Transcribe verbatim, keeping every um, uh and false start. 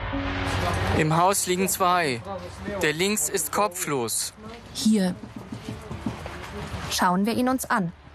Im Haus liegen zwei. Der links ist kopflos. Hier. Schauen wir ihn uns an.